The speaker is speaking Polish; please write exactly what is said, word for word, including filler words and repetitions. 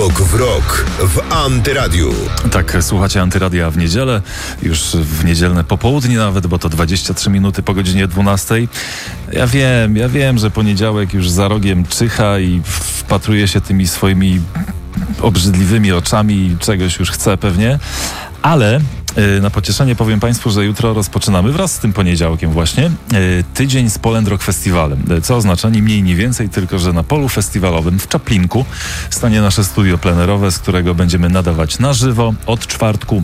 Rok w rok w Antyradiu. Tak, słuchacie Antyradia w niedzielę, już w niedzielne popołudnie nawet, bo to dwadzieścia trzy minuty po godzinie dwunastej. Ja wiem, ja wiem, że poniedziałek już za rogiem czyha i wpatruje się tymi swoimi obrzydliwymi oczami i czegoś już chce pewnie, ale na pocieszenie powiem Państwu, że jutro rozpoczynamy wraz z tym poniedziałkiem właśnie tydzień z Poland Rock Festiwalem, co oznacza ni mniej, ni więcej, tylko że na polu festiwalowym w Czaplinku stanie nasze studio plenerowe, z którego będziemy nadawać na żywo od czwartku